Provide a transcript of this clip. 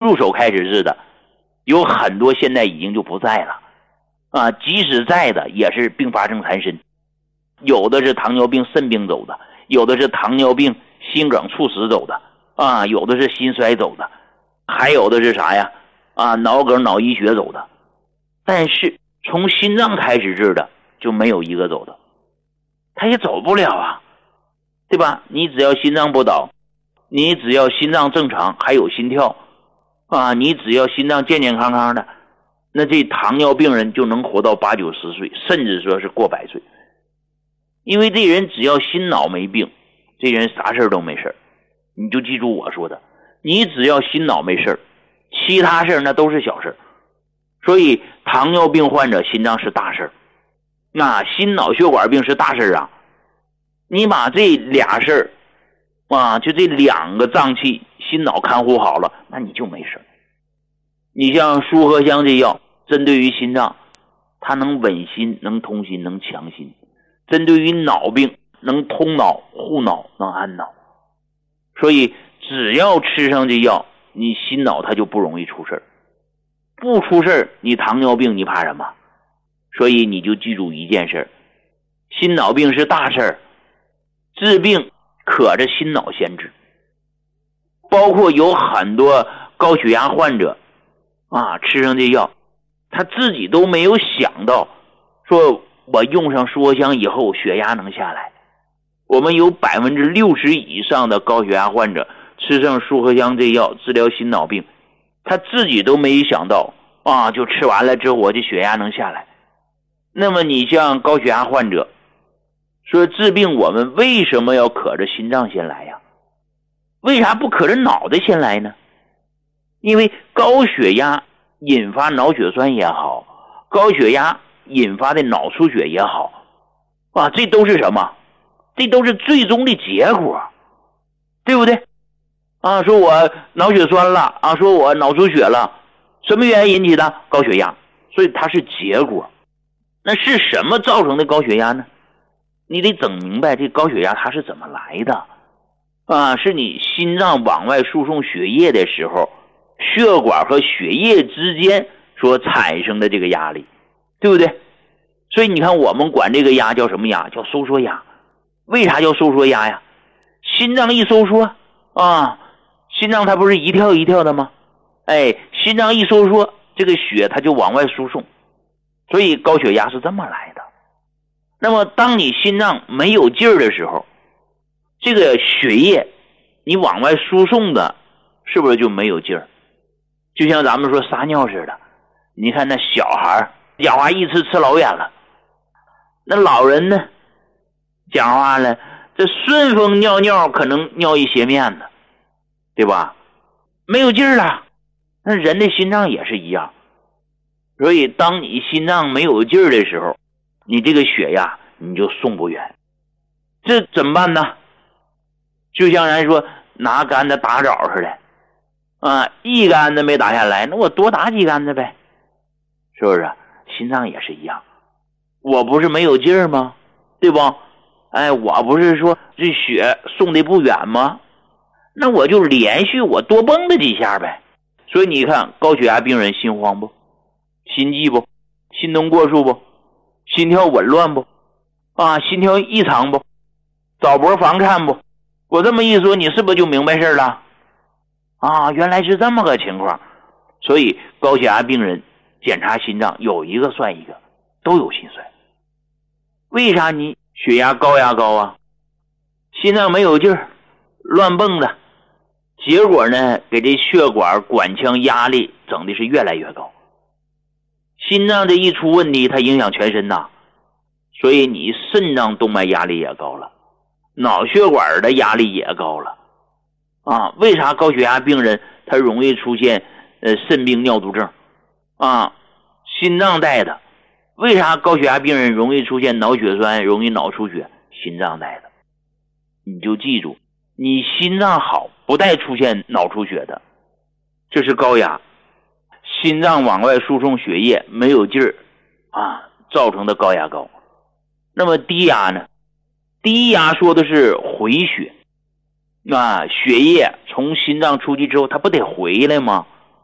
入手开始治的，有很多现在已经就不在了啊，即使在的也是并发症缠身，有的是糖尿病肾病走的，有的是糖尿病心梗猝死走的啊，有的是心衰走的，还有的是啥呀啊，脑梗脑溢血走的。但是从心脏开始治的就没有一个走的，他也走不了啊，对吧？你只要心脏不倒，你只要心脏正常还有心跳啊，你只要心脏健健康康的，那这糖尿病人就能活到80、90岁，甚至说是过100岁。因为这人只要心脑没病，这人啥事都没事。你就记住我说的，你只要心脑没事，其他事那都是小事。所以糖尿病患者心脏是大事，那心脑血管病是大事啊。你把这俩事啊，就这2个脏器心脑看护好了，那你就没事。你像舒和香这药针对于心脏，它能稳心能通心能强心，针对于脑病能通脑护脑能安脑。所以只要吃上这药，你心脑它就不容易出事，不出事你糖尿病你怕什么？所以你就记住一件事，心脑病是大事，治病可着心脑先治。包括有很多高血压患者啊，吃上这药他自己都没有想到说我用上舒和香以后血压能下来。我们有60%以上的高血压患者吃上舒和香这药治疗心脑病，他自己都没想到啊，就吃完了之后我这血压能下来。那么你像高血压患者说治病，我们为什么要可着心脏先来呀？为啥不可着脑袋先来呢？因为高血压引发脑血栓也好，高血压引发的脑出血也好啊，这都是什么？这都是最终的结果，对不对啊？说我脑血栓了啊，说我脑出血了，什么原因引起的？高血压。所以它是结果。那是什么造成的高血压呢？你得整明白这高血压它是怎么来的啊，是你心脏往外输送血液的时候，血管和血液之间所产生的这个压力，对不对？所以你看我们管这个压叫什么压？叫收缩压。为啥叫收缩压呀？心脏一收缩啊，心脏它不是一跳一跳的吗？哎，心脏一收缩，这个血它就往外输送，所以高血压是这么来的。那么当你心脏没有劲儿的时候，这个血液你往外输送的是不是就没有劲儿？就像咱们说撒尿似的，你看那小孩讲话一吃老远了，那老人呢讲话了，这顺风尿尿可能尿一斜面子，对吧？没有劲儿了。那人的心脏也是一样，所以当你心脏没有劲儿的时候，你这个血呀你就送不远。这怎么办呢？就像人说拿杆子打枣似的啊，一杆子没打下来，那我多打几杆子呗，是不是？心脏也是一样，我不是没有劲儿吗？对不？哎，我不是说这血送的不远吗？那我就连续我多蹦跶几下呗。所以你看高血压病人心慌不？心悸不？心动过速不？心跳紊乱不？啊，心跳异常不？早搏房颤不？我这么一说，你是不是就明白事了？啊，原来是这么个情况。所以高血压病人检查心脏有一个算一个，都有心衰。为啥你血压高压高啊？心脏没有劲儿，乱蹦的，结果呢给这血管管腔压力整的是越来越高。心脏这一出问题，它影响全身呐，所以你肾脏动脉压力也高了，脑血管的压力也高了啊。为啥高血压病人他容易出现肾病尿毒症啊？心脏带的。为啥高血压病人容易出现脑血栓，容易脑出血？心脏带的。你就记住，你心脏好不带出现脑出血的，这是高压。心脏往外输送血液没有劲儿啊，造成的高压高。那么低压呢？低压说的是回血啊，血液从心脏出去之后它不得回来吗？